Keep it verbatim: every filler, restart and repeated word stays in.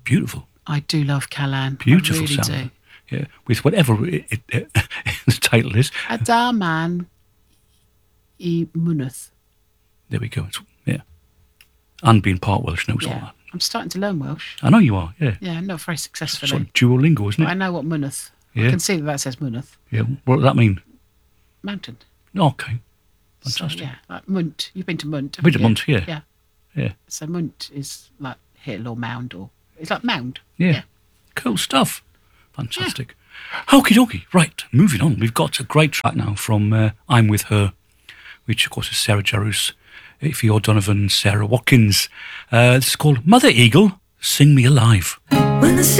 beautiful. I do love Callan. Beautiful I really sound. do. Yeah, with whatever it, it, it, the title is. Adaman I Munuth. There we go. It's, yeah. And being part Welsh knows all Yeah. that. I'm starting to learn Welsh. I know you are, yeah. Yeah, not very successfully. Sort of Duolingo, isn't But I it? know what Munuth. Yeah. I can see that that says Munuth. Yeah. What does that mean? Mountain. Okay. So, Fantastic. yeah, like Munt. You've been to Munt. Been to haven't Munt, you? yeah. Yeah. Yeah. So Munt is like hill or mound or it's like mound. Yeah. Yeah. Cool stuff. Fantastic. Okie dokie. Right, moving on. We've got a great track now from uh, I'm With Her, which, of course, is Sarah Jarus, Ify O'Donovan, Sarah Watkins. Uh, this is called Mother Eagle, Sing Me Alive. When the